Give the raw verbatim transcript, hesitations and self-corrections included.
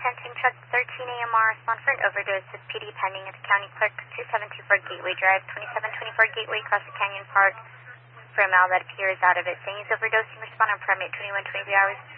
ten truck thirteen A M R, respond for an overdose with P D pending at the county clerk, two seven two four Gateway Drive, twenty-seven twenty-four Gateway, across the Canyon Park, for a male that appears out of it saying he's overdosing. Respond on permit twenty-one twenty-three hours.